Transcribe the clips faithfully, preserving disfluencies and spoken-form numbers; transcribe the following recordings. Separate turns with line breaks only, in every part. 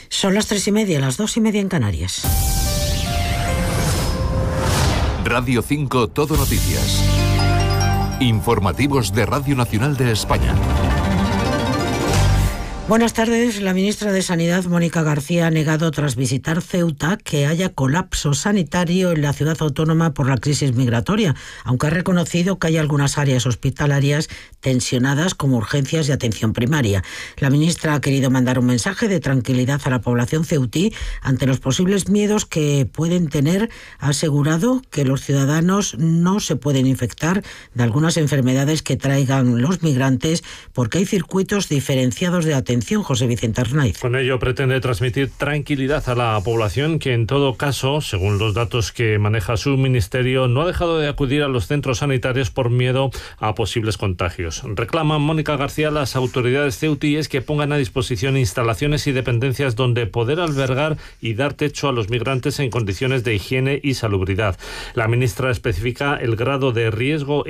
Son las tres y media, las dos y media en Canarias.
Radio cinco Todo Noticias. Informativos de Radio Nacional de España.
Buenas tardes. La ministra de Sanidad, Mónica García, ha negado tras visitar Ceuta que haya colapso sanitario en la ciudad autónoma por la crisis migratoria, aunque ha reconocido que hay algunas áreas hospitalarias tensionadas como urgencias y atención primaria. La ministra ha querido mandar un mensaje de tranquilidad a la población ceutí ante los posibles miedos que pueden tener. Ha asegurado que los ciudadanos no se pueden infectar de algunas enfermedades que traigan los migrantes porque hay circuitos diferenciados de atención. José Vicente Arnaiz.
Con ello pretende transmitir tranquilidad a la población que en todo caso, según los datos que maneja su ministerio, no ha dejado de acudir a los centros sanitarios por miedo a posibles contagios. Reclama Mónica García a las autoridades ceutíes que pongan a disposición instalaciones y dependencias donde poder albergar y dar techo a los migrantes en condiciones de higiene y salubridad. La ministra especifica el grado de riesgo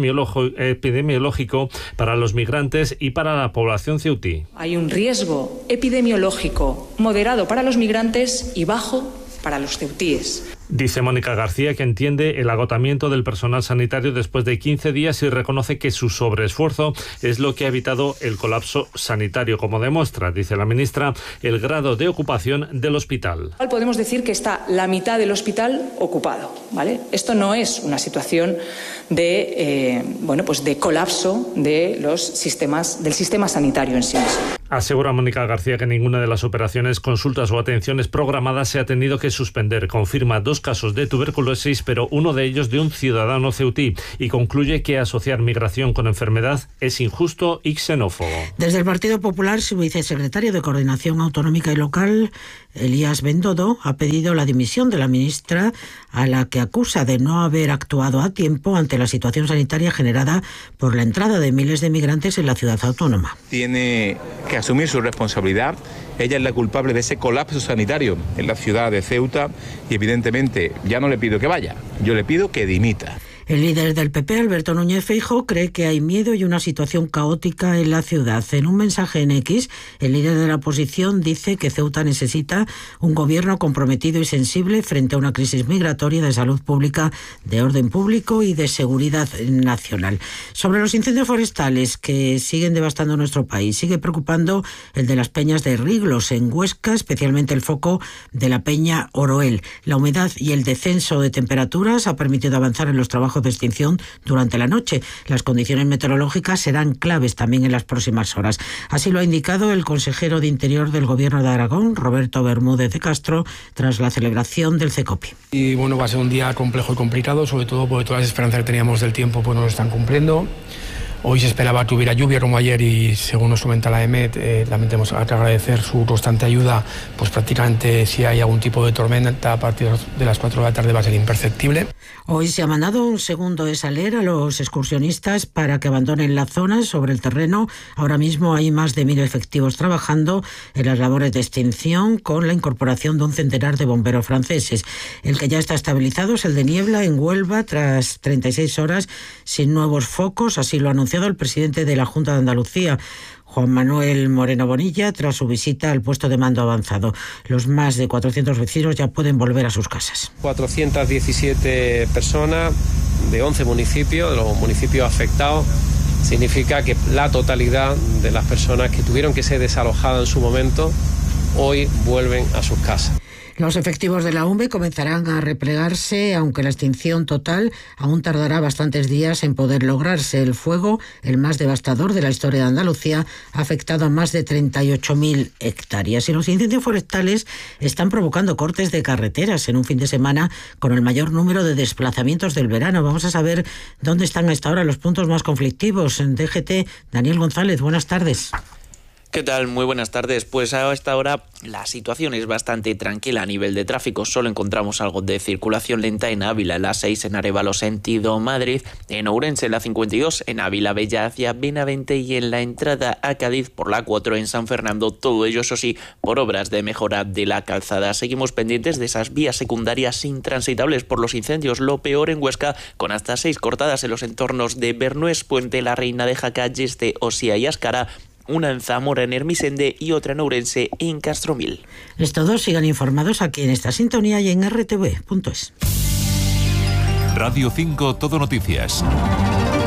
epidemiológico para los migrantes y para la población ceutí.
Hay un riesgo epidemiológico moderado para los migrantes y bajo para los ceutíes.
Dice Mónica García que entiende el agotamiento del personal sanitario después de quince días y reconoce que su sobreesfuerzo es lo que ha evitado el colapso sanitario, como demuestra, dice la ministra, el grado de ocupación del hospital.
Podemos decir que está la mitad del hospital ocupado, ¿vale? Esto no es una situación de, eh, bueno, pues de colapso de los sistemas, del sistema sanitario en sí mismo.
Asegura Mónica García que ninguna de las operaciones, consultas o atenciones programadas se ha tenido que suspender. Confirma dos casos de tuberculosis, pero uno de ellos de un ciudadano ceutí, y concluye que asociar migración con enfermedad es injusto y xenófobo.
Desde el Partido Popular, su vicesecretario de Coordinación Autonómica y Local, Elías Bendodo, ha pedido la dimisión de la ministra, a la que acusa de no haber actuado a tiempo ante la situación sanitaria generada por la entrada de miles de migrantes en la ciudad autónoma.
Tiene que asumir su responsabilidad. Ella es la culpable de ese colapso sanitario en la ciudad de Ceuta y evidentemente ya no le pido que vaya, yo le pido que dimita.
El líder del P P, Alberto Núñez Feijóo, cree que hay miedo y una situación caótica en la ciudad. En un mensaje en X, el líder de la oposición dice que Ceuta necesita un gobierno comprometido y sensible frente a una crisis migratoria, de salud pública, de orden público y de seguridad nacional. Sobre los incendios forestales que siguen devastando nuestro país, sigue preocupando el de las peñas de Riglos en Huesca, especialmente el foco de la peña Oroel. La humedad y el descenso de temperaturas ha permitido avanzar en los trabajos de extinción durante la noche. Las condiciones meteorológicas serán claves también en las próximas horas. Así lo ha indicado el consejero de Interior del Gobierno de Aragón, Roberto Bermúdez de Castro, tras la celebración del CECOPI.
Y bueno, va a ser un día complejo y complicado, sobre todo porque todas las esperanzas que teníamos del tiempo pues no lo están cumpliendo. Hoy se esperaba que hubiera lluvia como ayer y según nos comenta la E M E T, eh, también tenemos que agradecer su constante ayuda, pues prácticamente si hay algún tipo de tormenta a partir de las cuatro de la tarde va a ser imperceptible.
Hoy se ha mandado un segundo desaler a los excursionistas para que abandonen la zona sobre el terreno. Ahora mismo hay más de mil efectivos trabajando en las labores de extinción con la incorporación de un centenar de bomberos franceses. El que ya está estabilizado es el de Niebla en Huelva tras treinta y seis horas sin nuevos focos, así lo anunció el presidente de la Junta de Andalucía, Juan Manuel Moreno Bonilla, tras su visita al puesto de mando avanzado. Los más de cuatrocientos vecinos ya pueden volver a sus casas.
cuatrocientas diecisiete personas de once municipios, de los municipios afectados. Significa que la totalidad de las personas que tuvieron que ser desalojadas en su momento, hoy vuelven a sus casas.
Los efectivos de la U M E comenzarán a replegarse, aunque la extinción total aún tardará bastantes días en poder lograrse. El fuego, el más devastador de la historia de Andalucía, ha afectado a más de treinta y ocho mil hectáreas. Y los incendios forestales están provocando cortes de carreteras en un fin de semana con el mayor número de desplazamientos del verano. Vamos a saber dónde están a esta hora los puntos más conflictivos. En D G T, Daniel González, buenas tardes.
¿Qué tal? Muy buenas tardes. Pues a esta hora la situación es bastante tranquila a nivel de tráfico. Solo encontramos algo de circulación lenta en Ávila, en la seis, en Arévalo sentido Madrid, en Ourense, en la cincuenta y dos, en Ávila Bella hacia Benavente y en la entrada a Cádiz por la cuatro en San Fernando. Todo ello, eso sí, por obras de mejora de la calzada. Seguimos pendientes de esas vías secundarias intransitables por los incendios. Lo peor en Huesca, con hasta seis cortadas en los entornos de Bernués, Puente la Reina de Jaca, Yeste, Osía y Ascara, una en Zamora, en Hermisende, y otra en Ourense, en Castromil.
Estos dos sigan informados aquí en esta sintonía y en r t v punto es.
Radio cinco Todo Noticias.